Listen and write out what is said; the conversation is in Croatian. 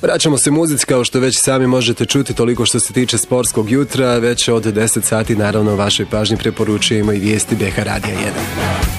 Vraćamo se muzici, kao što već sami možete čuti, toliko što se tiče sportskog jutra. Već od 10 sati naravno vašoj pažnji preporučujemo i vijesti BH Radija 1.